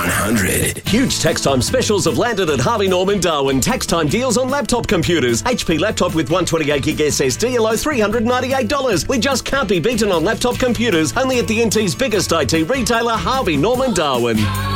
100. Huge tax time specials have landed at Harvey Norman Darwin. Tax time deals on laptop computers. HP laptop with 128gig SSD, a low $398. We just can't be beaten on laptop computers. Only at the NT's biggest IT retailer, Harvey Norman Darwin.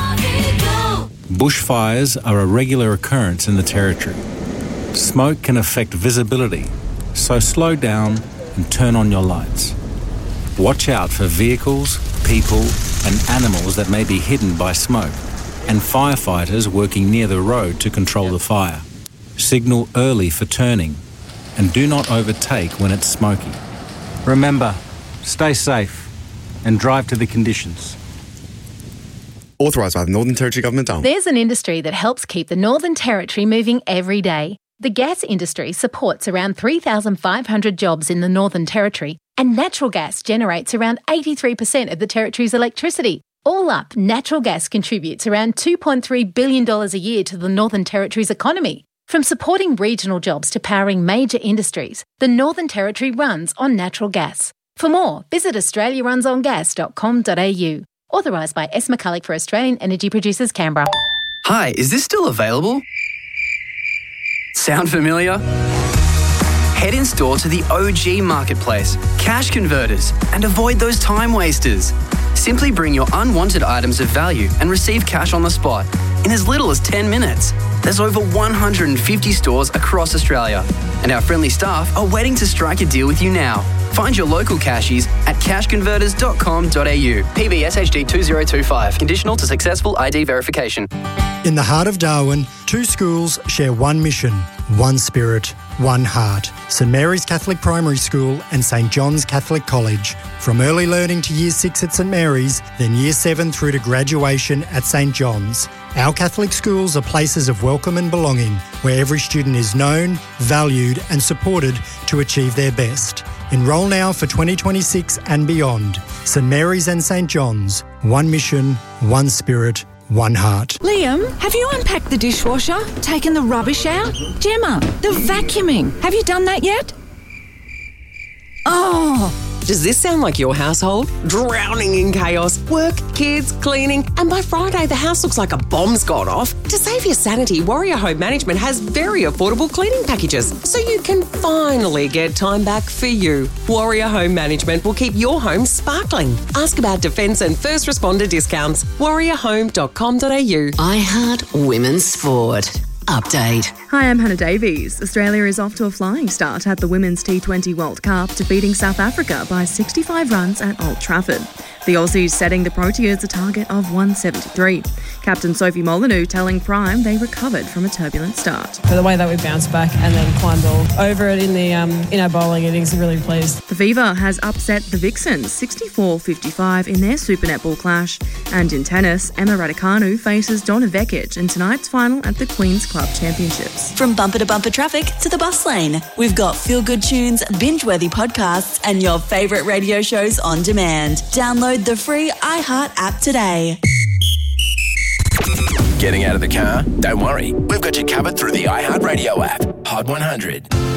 Bushfires are a regular occurrence in the Territory. Smoke can affect visibility, so slow down and turn on your lights. Watch out for vehicles, people and animals that may be hidden by smoke, and firefighters working near the road to control the fire. Signal early for turning and do not overtake when it's smoky. Remember, stay safe and drive to the conditions. Authorised by the Northern Territory Government. There's an industry that helps keep the Northern Territory moving every day. The gas industry supports around 3,500 jobs in the Northern Territory, and natural gas generates around 83% of the Territory's electricity. All up, natural gas contributes around $2.3 billion a year to the Northern Territory's economy. From supporting regional jobs to powering major industries, the Northern Territory runs on natural gas. For more, visit australiarunsongas.com.au. Authorised by S. McCulloch for Australian Energy Producers, Canberra. Hi, is this still available? Sound familiar? Head in store to the OG Marketplace, Cash Converters, and avoid those time wasters. Simply bring your unwanted items of value and receive cash on the spot in as little as 10 minutes. There's over 150 stores across Australia, and our friendly staff are waiting to strike a deal with you now. Find your local cashies at cashconverters.com.au. PBSHD 2025. Conditional to successful ID verification. In the heart of Darwin, two schools share one mission, one spirit, one heart. St Mary's Catholic Primary School and St John's Catholic College. From early learning to Year 6 at St Mary's, then Year 7 through to graduation at St John's. Our Catholic schools are places of welcome and belonging, where every student is known, valued and supported to achieve their best. Enrol now for 2026 and beyond. St Mary's and St John's. One mission, one spirit, one heart. Liam, have you unpacked the dishwasher? Taken the rubbish out? Gemma, the vacuuming. Have you done that yet? Oh, Does this sound like your household? Drowning in chaos, work, kids, cleaning, and by Friday the house looks like a bomb's gone off? To save your sanity, Warrior Home Management has very affordable cleaning packages, so you can finally get time back for you. Warrior Home Management will keep your home sparkling. Ask about defence and first responder discounts. warriorhome.com.au. iHeart Women's Sport. Update. Hi, I'm Hannah Davies. Australia is off to a flying start at the Women's T20 World Cup, defeating South Africa by 65 runs at Old Trafford. The Aussies setting the Proteas a target of 173. Captain Sophie Molyneux telling Prime they recovered from a turbulent start. For the way that we bounced back and then climbed all over it in our bowling innings, I'm really pleased. The Fever has upset the Vixens 64-55 in their Super Netball clash. And in tennis, Emma Raducanu faces Donna Vekic in tonight's final at the Queen's Club Championships. From bumper to bumper traffic to the bus lane, we've got feel-good tunes, binge-worthy podcasts and your favourite radio shows on demand. Download the free iHeart app today. Getting out of the car? Don't worry. We've got you covered through the iHeart Radio app. Hot 100.